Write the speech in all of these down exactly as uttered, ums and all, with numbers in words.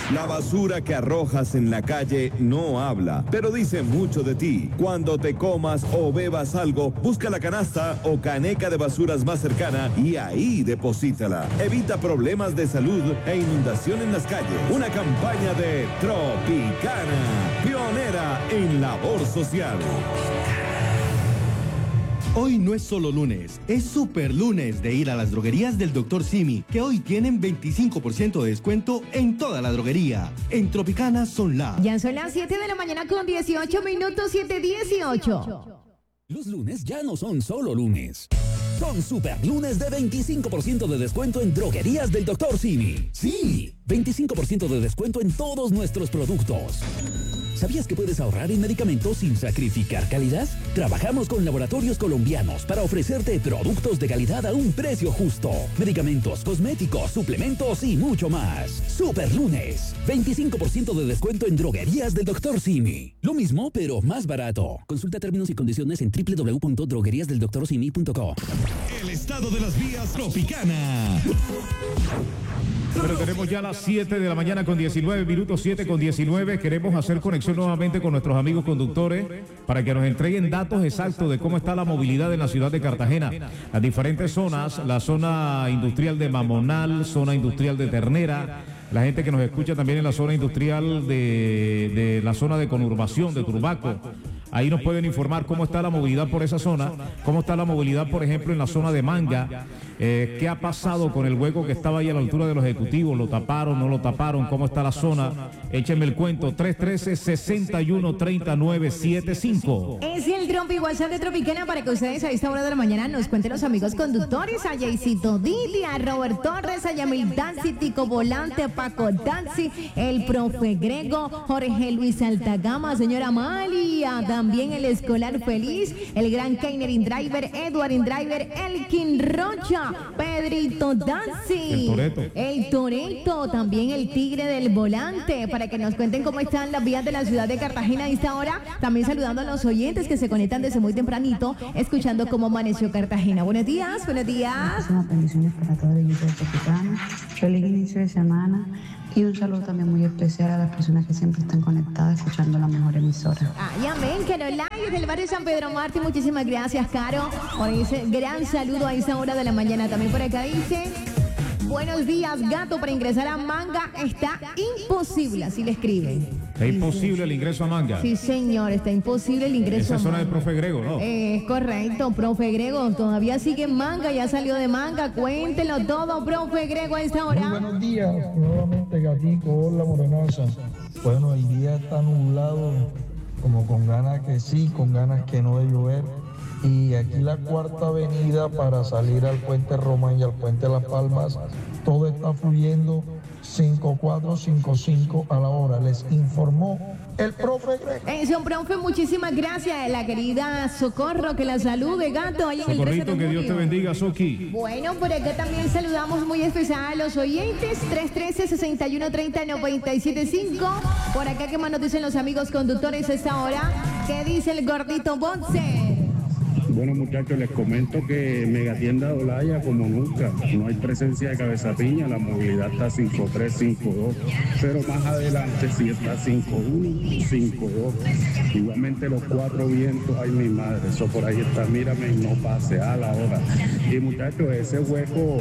La basura que arrojas en la calle no habla, pero dice mucho de ti. Cuando te comas o bebas algo, busca la canasta o caneca de basuras más cercana y ahí deposítala. Evita problemas de salud e inundación en las calles. Una campaña de Tropicana, pionera en labor social. Hoy no es solo lunes, es super lunes de ir a las droguerías del doctor Simi, que hoy tienen veinticinco por ciento de descuento en toda la droguería. En Tropicana son la... Ya son las siete de la mañana con dieciocho minutos, siete dieciocho. Los lunes ya no son solo lunes. Son super lunes de veinticinco por ciento de descuento en droguerías del doctor Simi. Sí, veinticinco por ciento de descuento en todos nuestros productos. ¿Sabías que puedes ahorrar en medicamentos sin sacrificar calidad? Trabajamos con laboratorios colombianos para ofrecerte productos de calidad a un precio justo. Medicamentos, cosméticos, suplementos y mucho más. Super lunes. veinticinco por ciento de descuento en droguerías del doctor Simi. Lo mismo, pero más barato. Consulta términos y condiciones en doble u doble u doble u punto droguerías del doctor simi punto com. El estado de las vías Tropicana. Pero tenemos ya las siete de la mañana con diecinueve minutos, siete con diecinueve. Queremos hacer conexión nuevamente con nuestros amigos conductores para que nos entreguen datos exactos de cómo está la movilidad en la ciudad de Cartagena. Las diferentes zonas, la zona industrial de Mamonal, zona industrial de Ternera, la gente que nos escucha también en la zona industrial de, de la zona de conurbación, de Turbaco. Ahí nos pueden informar cómo está la movilidad por esa zona, cómo está la movilidad, por ejemplo, en la zona de Manga, eh, qué ha pasado con el hueco que estaba ahí a la altura de los ejecutivos, lo taparon, no lo taparon, cómo está la zona. Échenme el cuento, tres uno tres, seis uno tres nueve siete cinco. Es el Trompi WhatsApp de Tropicana para que ustedes a esta hora de la mañana nos cuenten los amigos conductores, a Jaycito Didi, a Robert Torres, a Yamil Danzi, Tico Volante, Paco Danzi, el profe Grego, Jorge Luis Altagama, señora Amalia, también el escolar feliz, el gran Keiner Indriver, Edward Indriver, Elkin Rocha, Pedrito Danzi, el Toreto, el Toreto, también el Tigre del Volante, para que nos cuenten cómo están las vías de la ciudad de Cartagena a esta hora. También saludando a los oyentes que se conectan desde muy tempranito, escuchando cómo amaneció Cartagena. Buenos días, buenos días. Muchísimas bendiciones para todo el equipo de Tropicana. Feliz inicio de semana. Y un saludo también muy especial a las personas que siempre están conectadas escuchando la mejor emisora. Ay, amén, Carolina, del barrio San Pedro Mártir. Muchísimas gracias, Caro, por ese gran saludo a esa hora de la mañana. También por acá dice: buenos días, gato, para ingresar a Manga está imposible, así le escriben. ¿Es imposible el ingreso a Manga? Sí, señor, está imposible el ingreso Esa a zona Manga. del profe Grego, ¿no? Eh, es correcto, profe Grego, todavía sigue en Manga, ya salió de Manga. Cuéntelo todo, profe Grego, a esta hora. Muy buenos días, nuevamente Gatico, hola morenaza. Bueno, el día está nublado, como con ganas que sí, con ganas que no de llover. Y aquí la cuarta avenida para salir al puente Román y al puente Las Palmas, todo está fluyendo cinco cuatro cinco cinco a la hora. Les informó el profe Grego. Eso, profe, muchísimas gracias. La querida Socorro, que la salude, gato. Ahí en el Socorrito, que Dios te bendiga, Soki. Bueno, por acá también saludamos muy especial a los oyentes. tres uno tres, seis uno tres cero, nueve siete cinco. Por acá, ¿qué más nos dicen los amigos conductores a esta hora? ¿Qué dice el gordito Bonce? Bueno, muchachos, les comento que Megatienda Olaya, como nunca, no hay presencia de cabeza piña, la movilidad está cinco tres, cinco dos, pero más adelante sí está cinco uno, cinco dos. Igualmente los cuatro vientos, ay mi madre, eso por ahí está, mírame y no pase a la hora. Y muchachos, ese hueco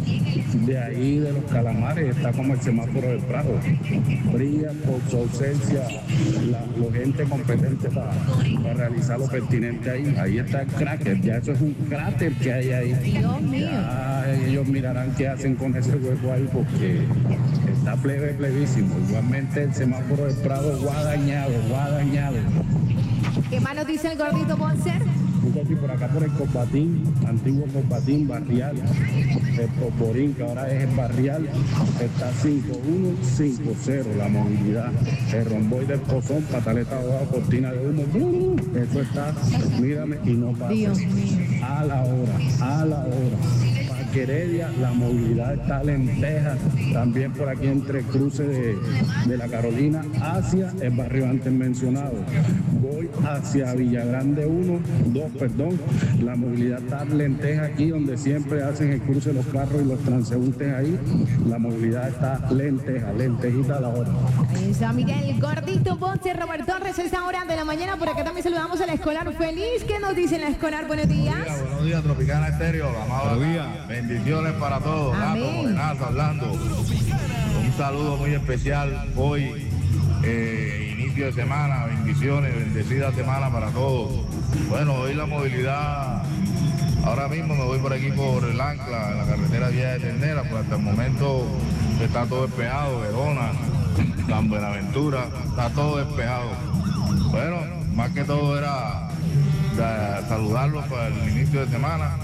de ahí de los Calamares está como el semáforo del Prado. Brilla por su ausencia la, la gente competente para, para realizar lo pertinente ahí. Ahí está el cráter, ya eso es un cráter que hay ahí. Dios mío. Ya ellos mirarán qué hacen con ese hueco ahí porque está plebe, plevísimo. Igualmente el semáforo del Prado va dañado, va dañado. ¿Qué más nos dice el gordito Boncer? Aquí por acá por el Combatín, antiguo Combatín, barrial, el Poporín, que ahora es el barrial, está cinco uno, cinco cero la movilidad, el romboy del Pozón, pataleta abajo, cortina de humo, eso está, mírame y no pasa, a la hora, a la hora, para Parque Heredia, la movilidad está lenteja, también por aquí entre el cruce de, de la Carolina hacia el barrio antes mencionado. Voy hacia Villagrande uno, dos, perdón, la movilidad está lenteja aquí donde siempre hacen el cruce de los carros y los transeúntes ahí, la movilidad está lenteja, lentejita a la hora. Ahí está Miguel Gordito Ponce, Roberto Torres, esta hora de la mañana. Por acá también saludamos a la Escolar Feliz. ¿Qué nos dice la Escolar? Buenos días. Buenos días, buenos días, Tropicana Estéreo, la amada. Buenos días. Bendiciones para todos. Gato, Morenaza, hablando. Un saludo muy especial hoy, eh, inicio de semana, bendiciones, bendecida semana para todos. Bueno, hoy la movilidad, ahora mismo me voy por aquí por el Ancla, en la carretera Vía de Ternera, pues hasta el momento está todo despejado, Verona, San Buenaventura, está todo despejado. Bueno, más que todo era de saludarlos para el inicio de semana.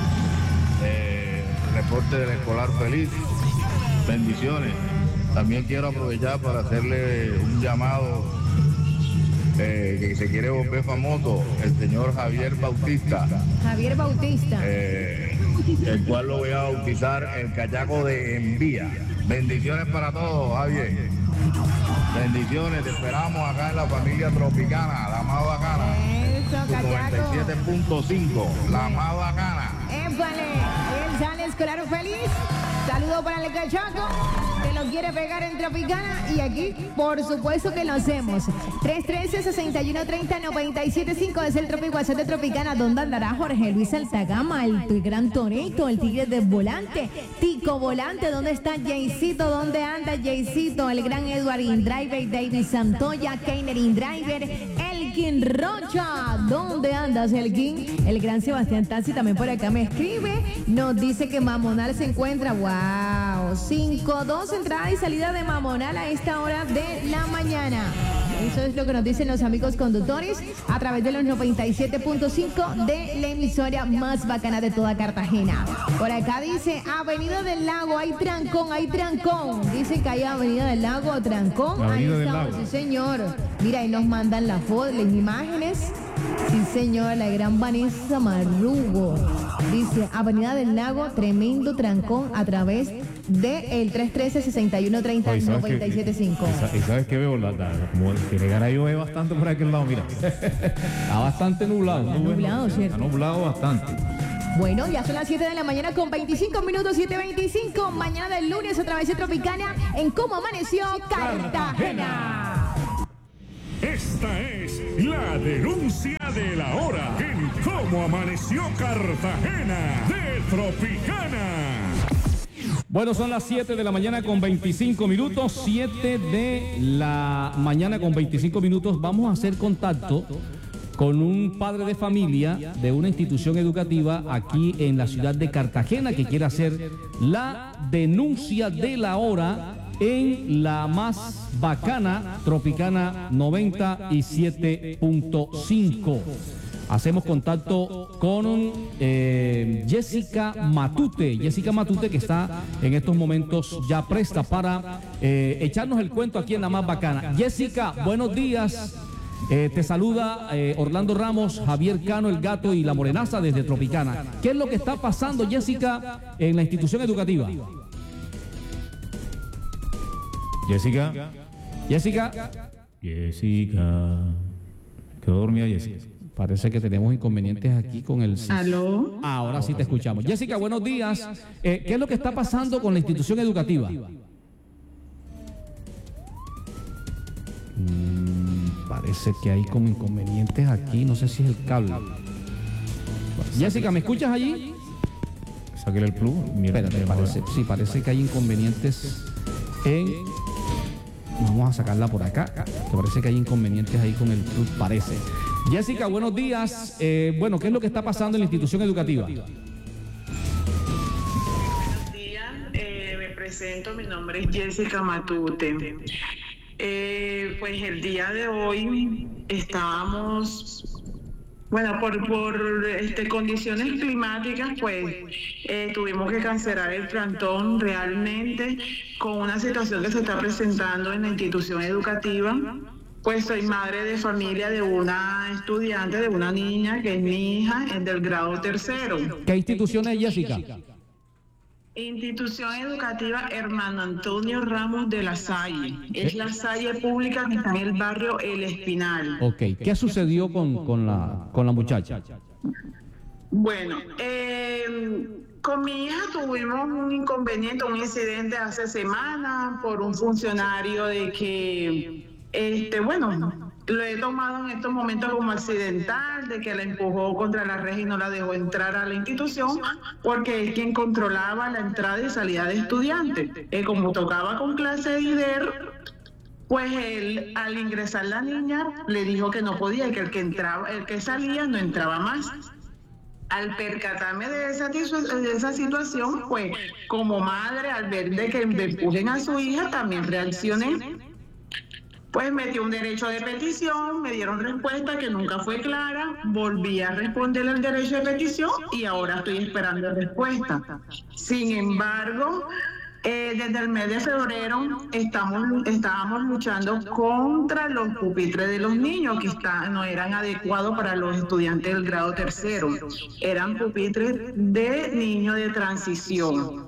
Eh, reporte del Escolar Feliz, bendiciones. También quiero aprovechar para hacerle un llamado eh, que se quiere volver famoso, el señor Javier Bautista. Javier Bautista. Eh, el cual lo voy a bautizar el Callaco de Envía. Bendiciones para todos, Javier. Bendiciones, te esperamos acá en la familia Tropicana, la más bacana. Eso, noventa y siete punto cinco, la más bacana. ¡Épale! Ahí el sale Escolar Feliz. Saludo para el Cachaco, que lo quiere pegar en Tropicana. Y aquí, por supuesto que lo hacemos. tres uno tres, seis uno tres cero, nueve siete cinco es el Tropic WhatsApp de Tropicana. ¿Dónde andará Jorge Luis Altagama, el, el gran Toreto, el tigre de Volante, Tico Volante? ¿Dónde está Jaycito? ¿Dónde anda Jaycito? El gran Edward Indriver, David Santoya, Keiner Indriver, Elkin Rocha. ¿Dónde andas, Elkin? El gran Sebastián Tassi también por acá me escribe. Nos dice que Mamonal se encuentra. ¡Wow! cinco dos, entrada y salida de Mamonal a esta hora de la mañana. Eso es lo que nos dicen los amigos conductores a través de los noventa y siete punto cinco de la emisora más bacana de toda Cartagena. Por acá dice Avenida del Lago, hay trancón, hay trancón. Dice que hay Avenida del Lago, trancón. Ahí estamos, sí señor. Mira, ahí nos mandan la foto, las imágenes. Sí señor, la gran Vanessa Marrugo. Dice Avenida del Lago, tremendo trancón a través del tres uno tres, seis uno tres cero, nueve siete cinco. ¿Y sabes qué veo? La, la, como que llegar a llover bastante por aquel lado, mira. Está bastante nublado. Está nublado, ¿cierto? Está nublado bastante. Bueno, ya son las siete de la mañana con veinticinco minutos, siete veinticinco. Mañana del lunes a través de Tropicana en Cómo Amaneció Cartagena. Esta es la denuncia de la hora en Cómo Amaneció Cartagena de Tropicana. Bueno, son las siete de la mañana con veinticinco minutos, siete de la mañana con veinticinco minutos. Vamos a hacer contacto con un padre de familia de una institución educativa aquí en la ciudad de Cartagena que quiere hacer la denuncia de la hora en la más bacana Tropicana noventa y siete punto cinco. Hacemos contacto con eh, Jessica Matute. Jessica Matute, que está en estos momentos ya presta para eh, echarnos el cuento aquí en la más bacana. Jessica, buenos días. Eh, te saluda eh, Orlando Ramos, Javier Cano, el Gato y la Morenaza desde Tropicana. ¿Qué es lo que está pasando, Jessica, en la institución educativa? Jessica. Jessica. Jessica. Quedó dormida Jessica. Parece que tenemos inconvenientes aquí con el... ¿Aló? Ahora sí te escuchamos. Jessica, buenos días. Eh, ¿Qué es lo que está pasando con la institución educativa? Mm, parece que hay como inconvenientes aquí. No sé si es el cable. Jessica, ¿me escuchas allí? Sáquele el plug. Mira, Espérate, parece, sí, parece que hay inconvenientes en... Vamos a sacarla por acá. Que parece que hay inconvenientes ahí con el plug, parece. Jessica, buenos días. Eh, bueno, ¿qué es lo que está pasando en la institución educativa? Buenos días, eh, me presento, mi nombre es Jessica Matute. Eh, pues el día de hoy estábamos, bueno, por, por este, condiciones climáticas, pues eh, tuvimos que cancelar el plantón realmente con una situación que se está presentando en la institución educativa. Pues soy madre de familia de una estudiante, de una niña que es mi hija, es del grado tercero. ¿Qué institución es, Jessica? Institución Educativa Hermano Antonio Ramos de la Salle. Es la Salle pública que está en el barrio El Espinal. Ok, ¿qué sucedió con, con, la, con la muchacha? Bueno, eh, con mi hija tuvimos un inconveniente, un incidente hace semanas por un funcionario de que, este, bueno, lo he tomado en estos momentos como accidental, de que la empujó contra la reja y no la dejó entrar a la institución, porque es quien controlaba la entrada y salida de estudiantes. Eh, como tocaba con clase de I D E R, pues él, al ingresar la niña, le dijo que no podía, que el que entraba, el que salía no entraba más. Al percatarme de esa, de esa situación, pues como madre, al ver de que me empujen a su hija, también reaccioné. Pues metí un derecho de petición, me dieron respuesta que nunca fue clara, volví a responder el derecho de petición y ahora estoy esperando respuesta. Sin embargo, eh, desde el mes de febrero estamos, estábamos luchando contra los pupitres de los niños que está, no eran adecuados para los estudiantes del grado tercero. Eran pupitres de niños de transición.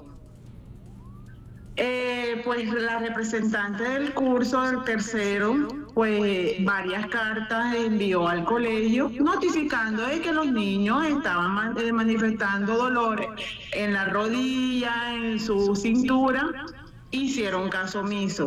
Eh, pues la representante del curso del tercero, pues varias cartas envió al colegio notificando de que los niños estaban man manifestando dolores en la rodilla, en su cintura, hicieron caso omiso.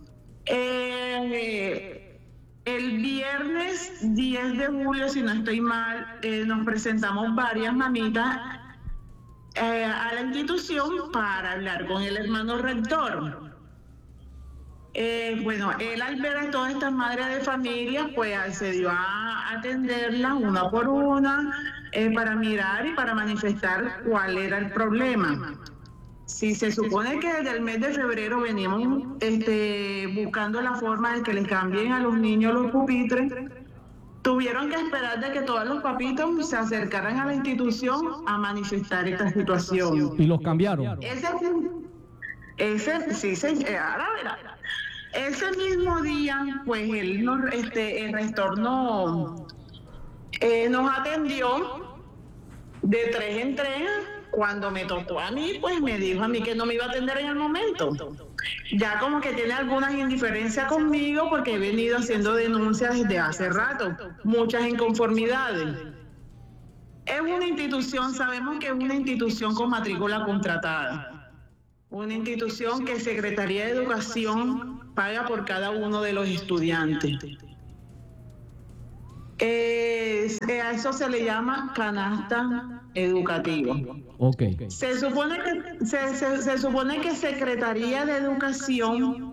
Eh, el viernes diez de julio, si no estoy mal, eh, nos presentamos varias mamitas Eh, a la institución para hablar con el hermano rector. Eh, bueno, él al ver a todas estas madres de familia, pues accedió a atenderlas una por una eh, para mirar y para manifestar cuál era el problema. Si se supone que desde el mes de febrero venimos este, buscando la forma de que le cambien a los niños los pupitres, tuvieron que esperar de que todos los papitos se acercaran a la institución a manifestar esta situación. ¿Y los cambiaron? Ese, ese sí, sí, ahora verá. Ese mismo día, pues él nos, este, el rector no, eh, nos atendió de tres en tres. Cuando me tocó a mí, pues me dijo a mí que no me iba a atender en el momento. Ya como que tiene algunas indiferencias conmigo porque he venido haciendo denuncias desde hace rato, muchas inconformidades. Es una institución, sabemos que es una institución con matrícula contratada, una institución que Secretaría de Educación paga por cada uno de los estudiantes. Eh, a eso se le llama canasta educativa. Okay. Se supone que se, se, se supone que Secretaría de Educación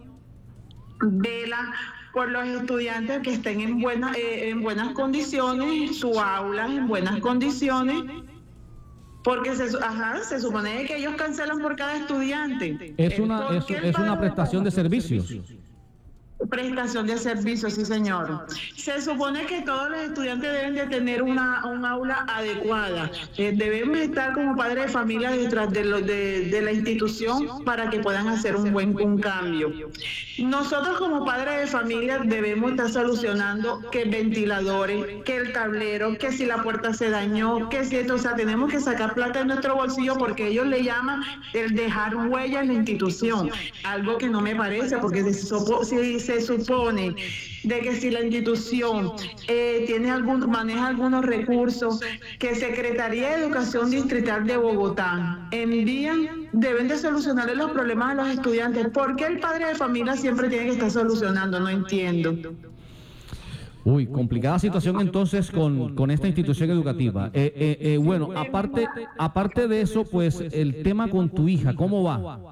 vela por los estudiantes que estén en buenas eh, en buenas condiciones, su aula en buenas condiciones, porque se, ajá, se supone que ellos cancelan por cada estudiante. Es una es, es una prestación de servicios. Prestación de servicios, sí señor. Se supone que todos los estudiantes deben de tener una, un aula adecuada. Eh, debemos estar como padres de familia detrás de, lo, de, de la institución para que puedan hacer un buen un cambio. Nosotros como padres de familia debemos estar solucionando que ventiladores, que el tablero, que si la puerta se dañó, que si esto, o sea, tenemos que sacar plata de nuestro bolsillo porque ellos le llaman el dejar huella en la institución. Algo que no me parece porque si se supone de que si la institución eh, tiene algún, maneja algunos recursos que Secretaría de Educación Distrital de Bogotá envían, deben de solucionarle los problemas a los estudiantes. ¿Por qué el padre de familia siempre tiene que estar solucionando? No entiendo. Uy, complicada situación entonces con, con esta institución educativa. Eh, eh, eh, bueno, aparte, aparte de eso, pues el tema con tu hija, ¿cómo va?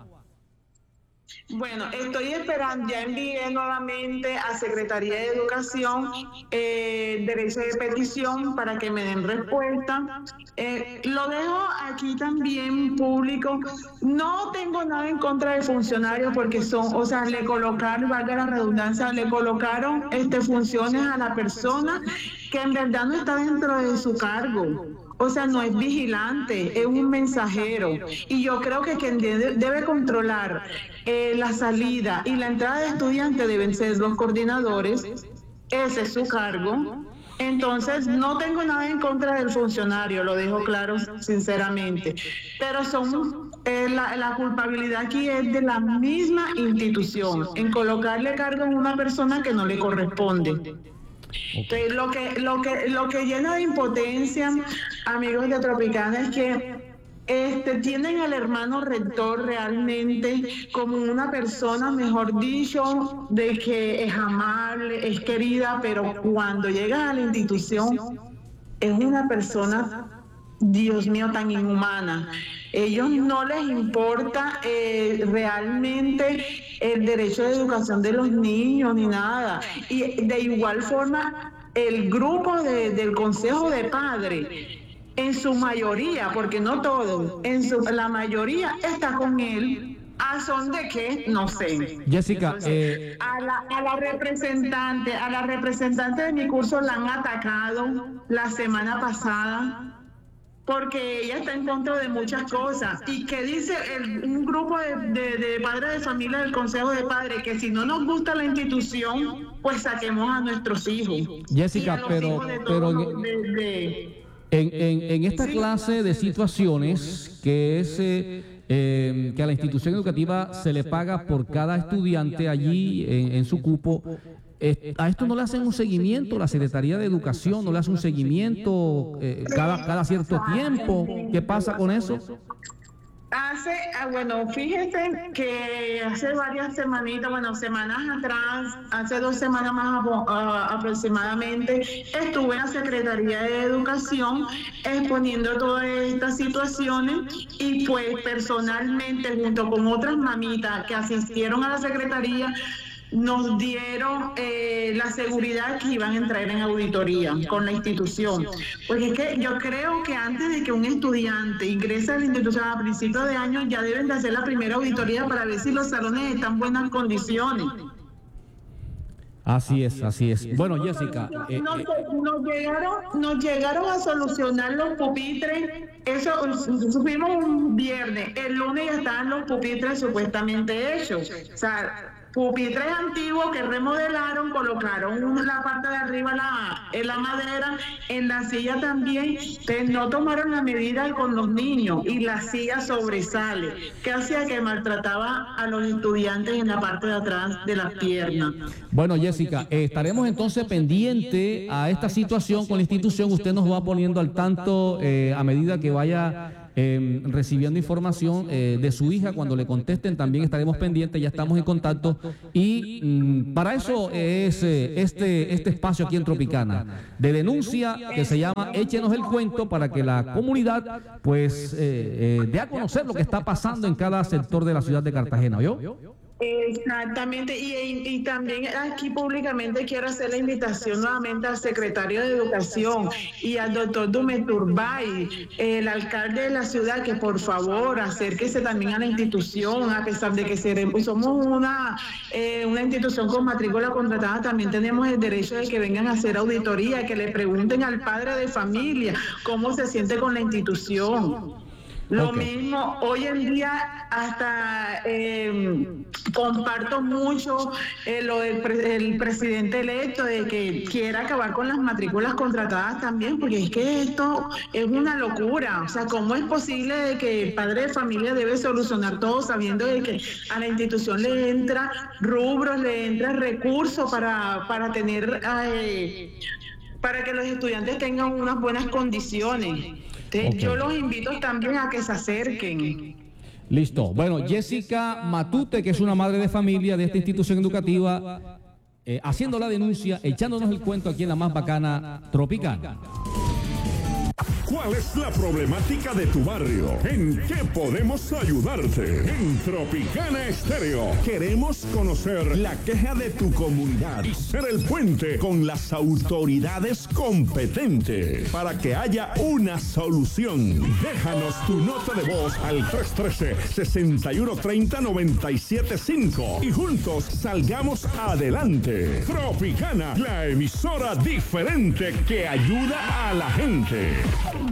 Bueno, estoy esperando, ya envié nuevamente a Secretaría de Educación eh, derecho de petición para que me den respuesta. Eh, lo dejo aquí también público. No tengo nada en contra de funcionarios porque son, o sea, le colocaron, valga la redundancia, le colocaron este, funciones a la persona que en verdad no está dentro de su cargo. O sea, no es vigilante, es un mensajero. Y yo creo que quien debe, debe controlar eh, la salida y la entrada de estudiantes deben ser los coordinadores. Ese es su cargo. Entonces, no tengo nada en contra del funcionario, lo dejo claro sinceramente. Pero son eh, la, la culpabilidad aquí es de la misma institución, en colocarle cargo a una persona que no le corresponde. Entonces, lo que, lo que, lo que llena de impotencia, amigos de Tropicana, es que Este, tienen al hermano rector realmente como una persona, mejor dicho, de que es amable, es querida, pero cuando llega a la institución es una persona, Dios mío, tan inhumana. Ellos no les importa eh, realmente el derecho de educación de los niños ni nada. Y de igual forma, el grupo de, del Consejo de Padres, en su mayoría, porque no todos, en su, la mayoría está con él. ¿A son de qué? No sé. Jessica, eh... a, la, a la representante, a la representante de mi curso la han atacado la semana pasada porque ella está en contra de muchas cosas. ¿Y qué dice el, un grupo de, de, de padres de familia del Consejo de Padres? Que si no nos gusta la institución, pues saquemos a nuestros hijos. Jessica, pero... pero de, de, En, en, en esta clase de situaciones, que es eh, eh, que a la institución educativa se le paga por cada estudiante allí en, en su cupo, eh, a esto no le hacen un seguimiento, la Secretaría de Educación no le hace un seguimiento eh, cada, cada cierto tiempo. ¿Qué pasa con eso? Hace, bueno, fíjese que hace varias semanitas, bueno, semanas atrás, hace dos semanas más uh, aproximadamente, estuve en la Secretaría de Educación exponiendo todas estas situaciones y pues personalmente junto con otras mamitas que asistieron a la Secretaría, nos dieron eh, la seguridad que iban a entrar en auditoría con la institución. Porque es que yo creo que antes de que un estudiante ingrese a la institución a principios de año, ya deben de hacer la primera auditoría para ver si los salones están en buenas condiciones. Así es, así es. Bueno, Jessica... Eh, nos, nos, llegaron, nos llegaron a solucionar los pupitres, eso supimos un viernes, el lunes ya estaban los pupitres supuestamente hechos. O sea, pupitres antiguos que remodelaron, colocaron la parte de arriba la, en la madera, en la silla también, pero no tomaron la medida con los niños y la silla sobresale, que hacía que maltrataba a los estudiantes en la parte de atrás de las piernas. Bueno, Jessica, eh, estaremos entonces pendiente a esta situación con la institución. Usted nos va poniendo al tanto eh, a medida que vaya Eh, recibiendo información eh, de su hija. Cuando le contesten también estaremos pendientes, ya estamos en contacto y mm, para eso es eh, este, este espacio aquí en Tropicana de denuncia que se llama Échenos el Cuento, para que la comunidad pues eh, eh, dé a conocer lo que está pasando en cada sector de la ciudad de Cartagena, ¿oyó? Exactamente, y, y, y también aquí públicamente quiero hacer la invitación nuevamente al secretario de Educación y al doctor Dumeturbay, el alcalde de la ciudad, que por favor acérquese también a la institución, a pesar de que seremos, somos una, eh, una institución con matrícula contratada, también tenemos el derecho de que vengan a hacer auditoría, que le pregunten al padre de familia cómo se siente con la institución. Lo okay. mismo, hoy en día hasta eh, comparto mucho eh, lo del pre el presidente electo de que quiera acabar con las matrículas contratadas también, porque es que esto es una locura. O sea, ¿cómo es posible de que el padre de familia debe solucionar todo sabiendo de que a la institución le entra rubros, le entra recursos para, para tener, eh, para que los estudiantes tengan unas buenas condiciones? Okay. Yo los invito también a que se acerquen. Listo. Bueno, Jessica Matute, que es una madre de familia de esta institución educativa, eh, haciendo la denuncia, echándonos el cuento aquí en la más bacana Tropicana. ¿Cuál es la problemática de tu barrio? ¿En qué podemos ayudarte? En Tropicana Estéreo queremos conocer la queja de tu comunidad y ser el puente con las autoridades competentes para que haya una solución. Déjanos tu nota de voz al tres uno tres, seis uno tres cero, nueve siete cinco y juntos salgamos adelante. Tropicana, la emisora diferente que ayuda a la gente.